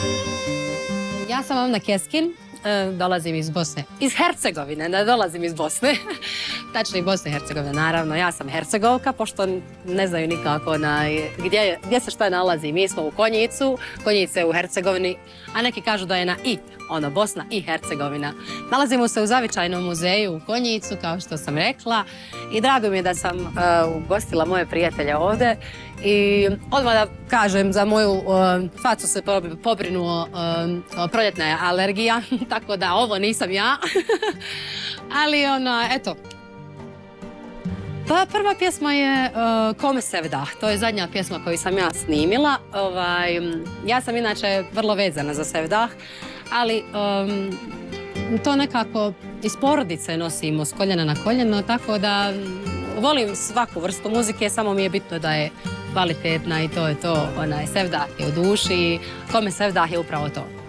Ja sam Amna Keskin, dolazim iz Bosne, iz Hercegovine, ne dolazim iz Bosne, tačnije Bosne i Hercegovine, naravno, ja sam Hercegovka, pošto ne znaju nikako gdje se šta nalazi. Mi smo u Konjicu, Konjice je u Hercegovini, a neki kažu da je na I, Bosna i Hercegovina. Nalazimo se u zavičajnom muzeju u Konjicu, kao što sam rekla, i drago mi je da sam ugostila moje prijatelje ovde. I odmah da kažem, za moju facu se pobrinuo proljetna alergija, tako da ovo nisam ja. Ali eto. Pa prva pjesma je Kome sevda, to je zadnja pjesma koju sam ja snimila. Ja sam inače vrlo vezana za Sevdah, ali to nekako iz porodice nosimo s koljena na koljeno, tako da volim svaku vrstu muzike, samo mi je bitno da je kvalitetna i to je to. Sevdah je u duši, Kome sevdah je upravo to.